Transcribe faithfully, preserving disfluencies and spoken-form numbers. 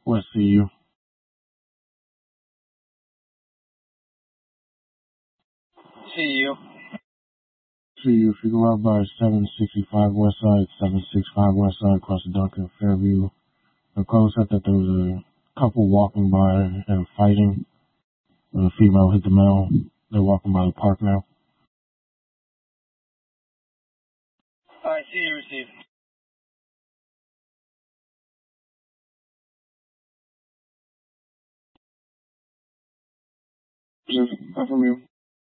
West C U. C U. C U, if you go out by seven sixty-five West Side, seven sixty-five West Side, across the Duncan, Fairview, the close up that there was a couple walking by and fighting. The female hit the male. They're walking by the park now. Alright, see you, receive. Yes, not from you.